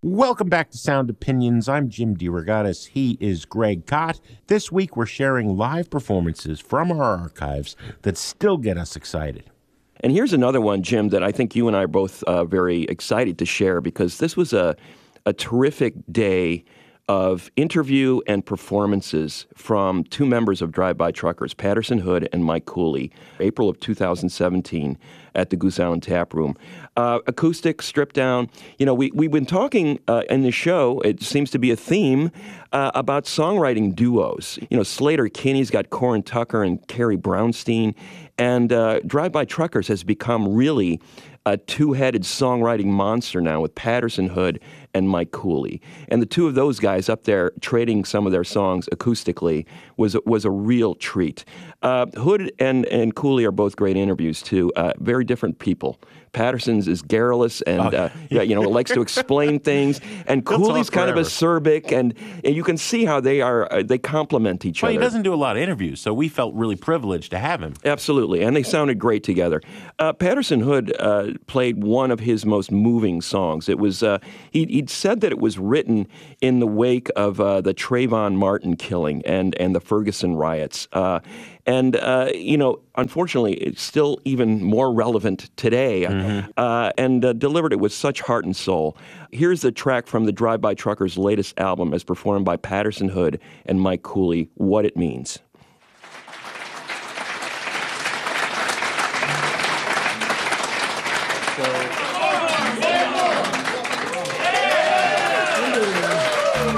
Welcome back to Sound Opinions. I'm Jim DeRogatis. He is Greg Kot. This week we're sharing live performances from our archives that still get us excited. And here's another one, Jim, that I think you and I are both very excited to share because this was a terrific day of interview and performances from two members of Drive-By Truckers, Patterson Hood and Mike Cooley, April of 2017 at the Goose Island Tap Room. Acoustic, stripped down. You know, we've been talking in the show, it seems to be a theme, about songwriting duos. You know, Slater Kinney's got Corin Tucker and Carrie Brownstein, and Drive-By Truckers has become really a two-headed songwriting monster now with Patterson Hood and Mike Cooley. And the two of those guys up there trading some of their songs acoustically was a real treat. Hood and Cooley are both great interviews, too. Very different people. Patterson's is garrulous and likes to explain things, and Cooley's kind of acerbic, and you can see how they complement each other. Well, he doesn't do a lot of interviews, so we felt really privileged to have him. Absolutely, and they sounded great together. Patterson Hood played one of his most moving songs. It was he'd said that it was written in the wake of the Trayvon Martin killing and the Ferguson riots. Unfortunately, it's still even more relevant today, and delivered it with such heart and soul. Here's the track from the Drive-By Truckers' latest album as performed by Patterson Hood and Mike Cooley, What It Means. So